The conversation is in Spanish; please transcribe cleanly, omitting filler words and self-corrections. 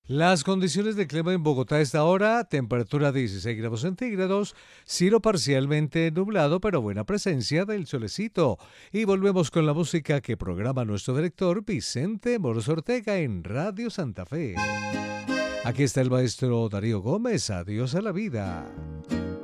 Las condiciones de clima en Bogotá a esta hora, temperatura 16 grados centígrados, cielo parcialmente nublado pero buena presencia del solecito. Y volvemos con la música que programa nuestro director Vicente Moros Ortega en Radio Santa Fe. Aquí está el maestro Darío Gómez, adiós a la vida.